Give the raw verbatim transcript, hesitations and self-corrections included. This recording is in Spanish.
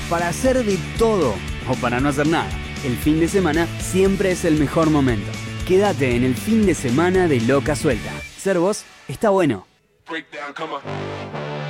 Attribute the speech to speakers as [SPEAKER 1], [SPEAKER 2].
[SPEAKER 1] para hacer de todo o para no hacer nada. El fin de semana siempre es el mejor momento. Quédate en el fin de semana de Loca Suelta. Ser vos está bueno.
[SPEAKER 2] Breakdown, come on.